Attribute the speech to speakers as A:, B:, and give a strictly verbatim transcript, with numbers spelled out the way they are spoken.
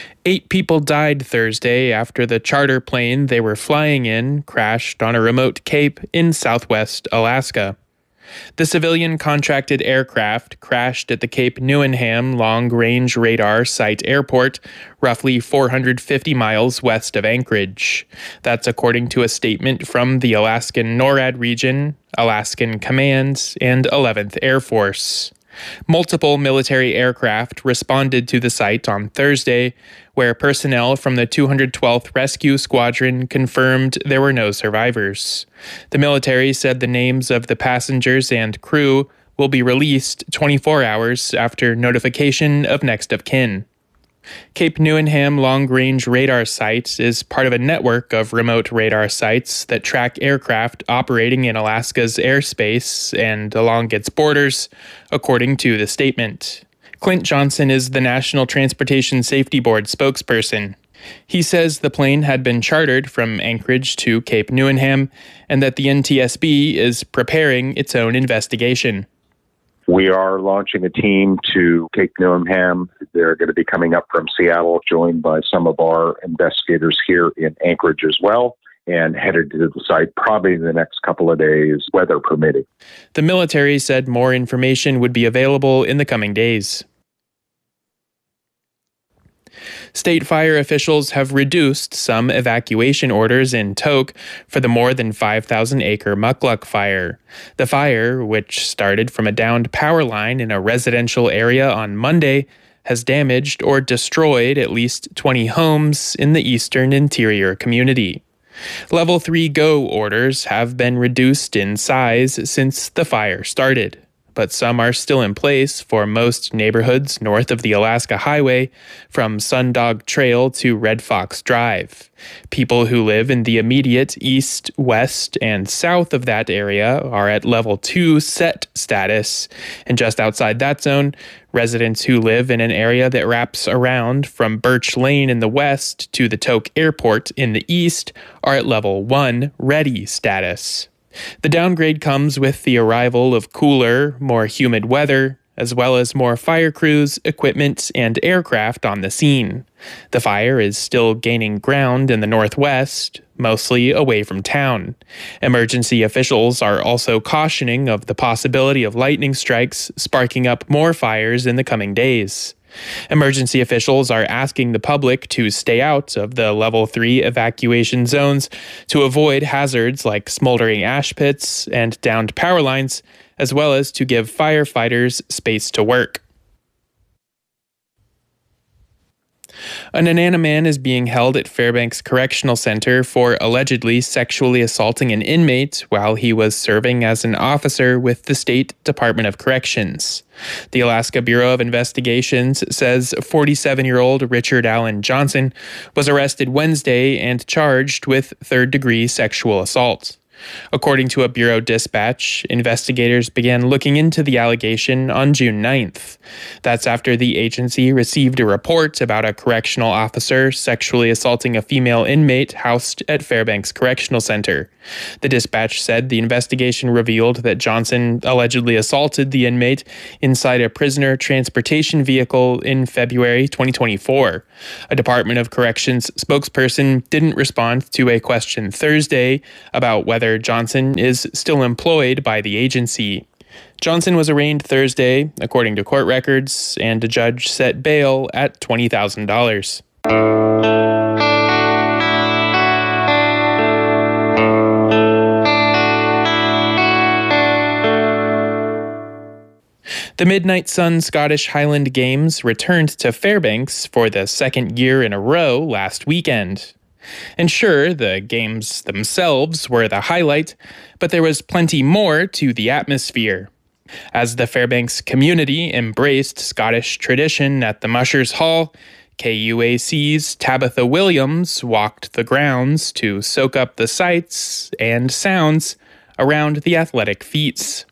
A: Eight people died Thursday after the charter plane they were flying in crashed on a remote cape in southwest Alaska. The civilian contracted aircraft crashed at the Cape Neuenham Long-Range Radar Site Airport, roughly four hundred fifty miles west of Anchorage. That's according to a statement from the Alaskan NORAD region, Alaskan Command, and eleventh Air Force. Multiple military aircraft responded to the site on Thursday, where personnel from the two hundred twelfth Rescue Squadron confirmed there were no survivors. The military said the names of the passengers and crew will be released twenty-four hours after notification of next of kin. Cape Neuenham Long-Range Radar Site is part of a network of remote radar sites that track aircraft operating in Alaska's airspace and along its borders, according to the statement. Clint Johnson is the National Transportation Safety Board spokesperson. He says the plane had been chartered from Anchorage to Cape Neuenham and that the N T S B is preparing its own investigation.
B: We are launching a team to Cape Neuenham. They're going to be coming up from Seattle, joined by some of our investigators here in Anchorage as well, and headed to the site probably in the next couple of days, weather permitting.
A: The military said more information would be available in the coming days. State fire officials have reduced some evacuation orders in Tok for the more than five thousand acre Mukluk fire. The fire, which started from a downed power line in a residential area on Monday, has damaged or destroyed at least twenty homes in the eastern interior community. Level three Go orders have been reduced in size since the fire started, but some are still in place for most neighborhoods north of the Alaska Highway, from Sundog Trail to Red Fox Drive. People who live in the immediate east, west, and south of that area are at Level two Set status, and just outside that zone, residents who live in an area that wraps around from Birch Lane in the west to the Tok Airport in the east are at Level one Ready status. The downgrade comes with the arrival of cooler, more humid weather, as well as more fire crews, equipment, and aircraft on the scene. The fire is still gaining ground in the northwest, mostly away from town. Emergency officials are also cautioning of the possibility of lightning strikes sparking up more fires in the coming days. Emergency officials are asking the public to stay out of the Level three evacuation zones to avoid hazards like smoldering ash pits and downed power lines, as well as to give firefighters space to work. A Nenana man is being held at Fairbanks Correctional Center for allegedly sexually assaulting an inmate while he was serving as an officer with the State Department of Corrections. The Alaska Bureau of Investigations says forty-seven-year-old Richard Allen Johnson was arrested Wednesday and charged with third-degree sexual assault. According to a Bureau dispatch, investigators began looking into the allegation on June ninth. That's after the agency received a report about a correctional officer sexually assaulting a female inmate housed at Fairbanks Correctional Center. The dispatch said the investigation revealed that Johnson allegedly assaulted the inmate inside a prisoner transportation vehicle in February twenty twenty-four. A Department of Corrections spokesperson didn't respond to a question Thursday about whether Johnson is still employed by the agency. Johnson was arraigned Thursday, according to court records, and a judge set bail at twenty thousand dollars. The Midnight Sun Scottish Highland Games returned to Fairbanks for the second year in a row last weekend. And sure, the games themselves were the highlight, but there was plenty more to the atmosphere. As the Fairbanks community embraced Scottish tradition at the Mushers Hall, K U A C's Tabitha Williams walked the grounds to soak up the sights and sounds around the athletic feats.